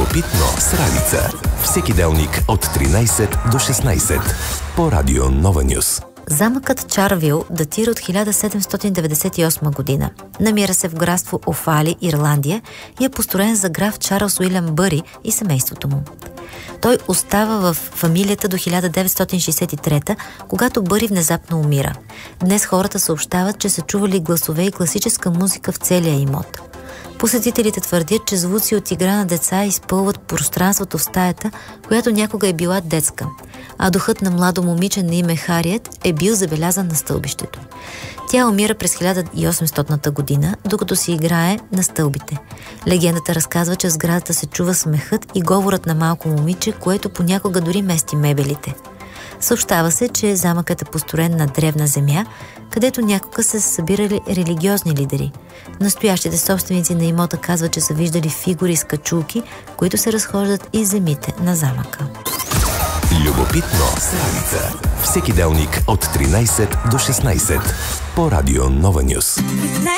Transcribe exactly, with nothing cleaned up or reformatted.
Любопитно с Ралица. Всеки делник от тринайсет до шестнайсет по Радио Нова Нюс. Замъкът Чарвил датира от хиляда седемстотин деветдесет и осма година. Намира се в графство Офали, Ирландия и е построен за граф Чарлз Уилям Бъри и семейството му. Той остава в фамилията до хиляда деветстотин шейсет и трета, когато Бъри внезапно умира. Днес хората съобщават, че са чували гласове и класическа музика в целия имот. Посетителите твърдят, че звуци от игра на деца изпълват пространството в стаята, която някога е била детска, а духът на младо момиче на име Хариет е бил забелязан на стълбището. Тя умира през хиляда и осемстотната година, докато си играе на стълбите. Легендата разказва, че в сградата се чува смехът и говорът на малко момиче, което понякога дори мести мебелите. Съобщава се, че замъкът е построен на древна земя, където някога са се събирали религиозни лидери. Настоящите собственици на имота казват, че са виждали фигури с качулки, които се разхождат из земите на замъка. Любопитно с Ралица. Всеки делник от тринайсет до шестнайсет по Радио Нова Нюс.